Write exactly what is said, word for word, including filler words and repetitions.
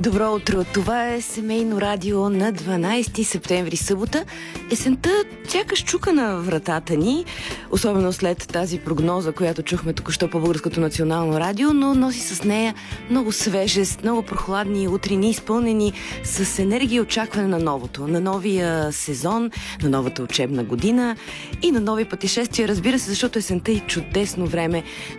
Добро утро! Това е Семейно радио на дванайсети септември, събота. Есента сякаш чука на вратата ни, особено след тази прогноза, която чухме току-що по Българското национално радио, но носи с нея много свежест, много прохладни утрини, изпълнени с енергия и очакване на новото, на новия сезон, на новата учебна година и на нови пътешествия, разбира се, защото есента е чудесно време